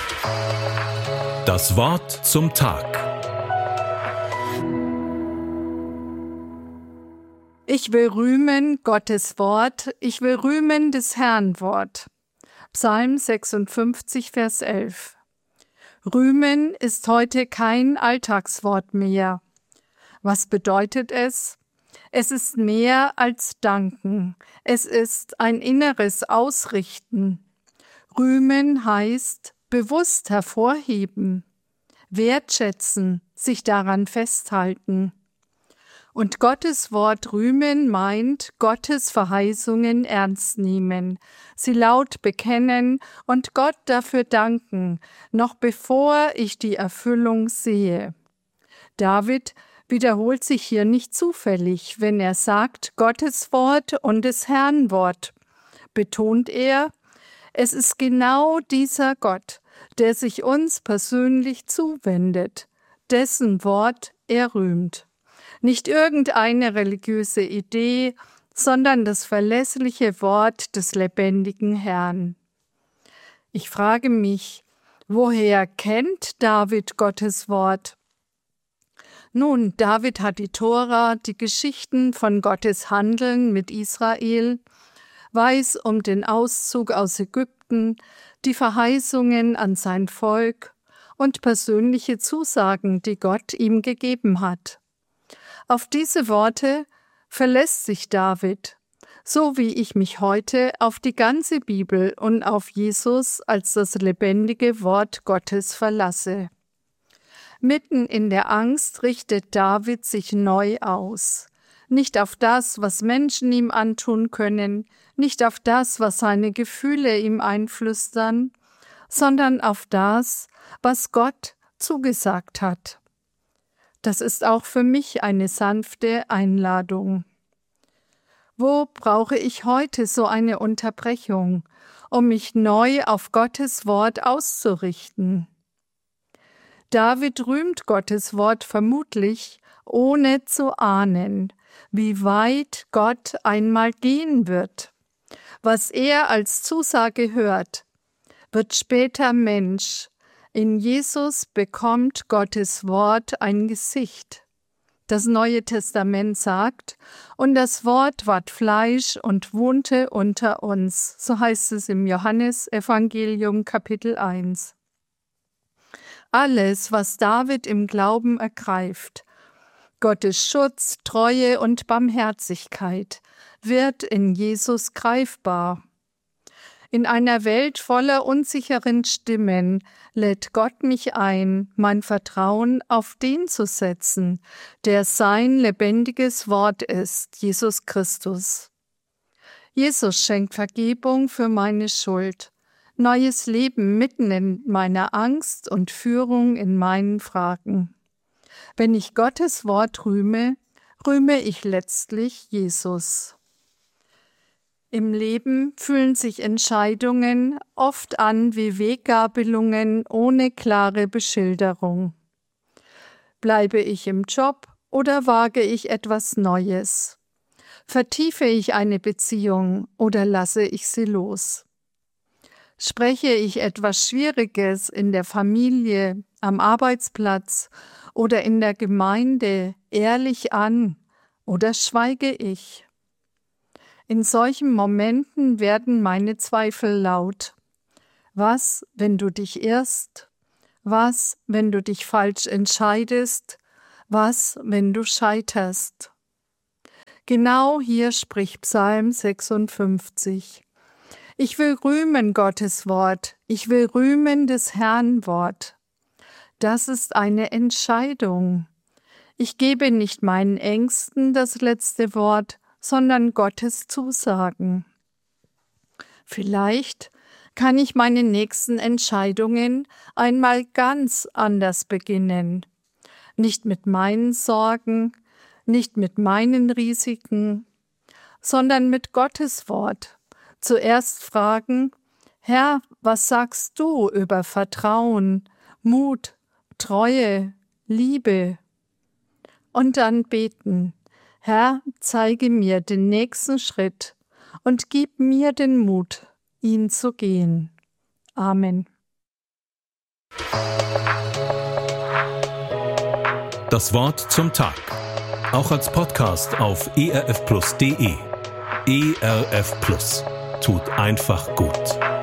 Das Wort zum Tag. Ich will rühmen Gottes Wort, ich will rühmen des Herrn Wort. Psalm 56, Vers 11. Rühmen ist heute kein Alltagswort mehr. Was bedeutet es? Es ist mehr als danken. Es ist ein inneres Ausrichten. Rühmen heißt bewusst hervorheben, wertschätzen, sich daran festhalten. Und Gottes Wort rühmen meint Gottes Verheißungen ernst nehmen, sie laut bekennen und Gott dafür danken, noch bevor ich die Erfüllung sehe. David wiederholt sich hier nicht zufällig, wenn er sagt Gottes Wort und des Herrn Wort. Betont er, es ist genau dieser Gott, der sich uns persönlich zuwendet, dessen Wort er rühmt. Nicht irgendeine religiöse Idee, sondern das verlässliche Wort des lebendigen Herrn. Ich frage mich, woher kennt David Gottes Wort? Nun, David hat die Tora, die Geschichten von Gottes Handeln mit Israel, weiß um den Auszug aus Ägypten, die Verheißungen an sein Volk und persönliche Zusagen, die Gott ihm gegeben hat. Auf diese Worte verlässt sich David, so wie ich mich heute auf die ganze Bibel und auf Jesus als das lebendige Wort Gottes verlasse. Mitten in der Angst richtet David sich neu aus. Nicht auf das, was Menschen ihm antun können, nicht auf das, was seine Gefühle ihm einflüstern, sondern auf das, was Gott zugesagt hat. Das ist auch für mich eine sanfte Einladung. Wo brauche ich heute so eine Unterbrechung, um mich neu auf Gottes Wort auszurichten? David rühmt Gottes Wort vermutlich, ohne zu ahnen, wie weit Gott einmal gehen wird. Was er als Zusage hört, wird später Mensch. In Jesus bekommt Gottes Wort ein Gesicht. Das Neue Testament sagt, und das Wort ward Fleisch und wohnte unter uns. So heißt es im Johannesevangelium Kapitel 1. Alles, was David im Glauben ergreift, Gottes Schutz, Treue und Barmherzigkeit, wird in Jesus greifbar. In einer Welt voller unsicheren Stimmen lädt Gott mich ein, mein Vertrauen auf den zu setzen, der sein lebendiges Wort ist, Jesus Christus. Jesus schenkt Vergebung für meine Schuld, neues Leben mitten in meiner Angst und Führung in meinen Fragen. Wenn ich Gottes Wort rühme, rühme ich letztlich Jesus. Im Leben fühlen sich Entscheidungen oft an wie Weggabelungen ohne klare Beschilderung. Bleibe ich im Job oder wage ich etwas Neues? Vertiefe ich eine Beziehung oder lasse ich sie los? Spreche ich etwas Schwieriges in der Familie, am Arbeitsplatz oder in der Gemeinde ehrlich an oder schweige ich? In solchen Momenten werden meine Zweifel laut. Was, wenn du dich irrst? Was, wenn du dich falsch entscheidest? Was, wenn du scheiterst? Genau hier spricht Psalm 56. Ich will rühmen Gottes Wort, ich will rühmen des Herrn Wort. Das ist eine Entscheidung. Ich gebe nicht meinen Ängsten das letzte Wort, sondern Gottes Zusagen. Vielleicht kann ich meine nächsten Entscheidungen einmal ganz anders beginnen. Nicht mit meinen Sorgen, nicht mit meinen Risiken, sondern mit Gottes Wort. Zuerst fragen, Herr, was sagst du über Vertrauen, Mut, Treue, Liebe? Und dann beten, Herr, zeige mir den nächsten Schritt und gib mir den Mut, ihn zu gehen. Amen. Das Wort zum Tag. Auch als Podcast auf erfplus.de. ERF Plus. Tut einfach gut.